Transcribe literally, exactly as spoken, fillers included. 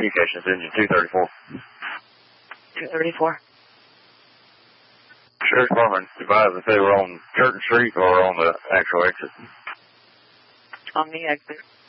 communications engine two thirty-four. two thirty-four. Sheriff's Department advised if they were on Curtin Street or on the actual exit. On the exit.